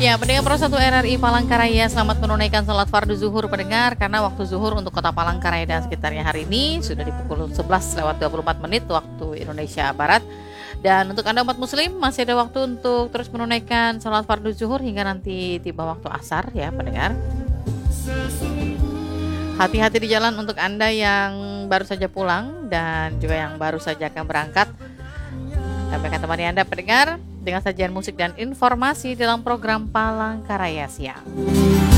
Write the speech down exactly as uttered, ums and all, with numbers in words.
Ya, pendengar Pro satu R R I Palangkaraya, selamat menunaikan salat fardu zuhur pendengar, karena waktu zuhur untuk kota Palangkaraya dan sekitarnya hari ini sudah di pukul sebelas lewat dua puluh empat menit waktu Indonesia Barat. Dan untuk Anda umat muslim masih ada waktu untuk terus menunaikan salat fardu zuhur hingga nanti tiba waktu asar ya pendengar. Hati-hati di jalan untuk Anda yang baru saja pulang dan juga yang baru saja akan berangkat. Kami akan temani Anda pendengar dengan sajian musik dan informasi dalam program Palangkaraya Siang.